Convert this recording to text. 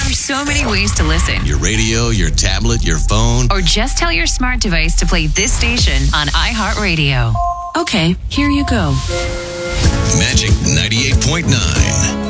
There's so many ways to listen. Your radio, your tablet, your phone. Or just tell your smart device to play this station on iHeartRadio. Okay, here you go. Magic 98.9.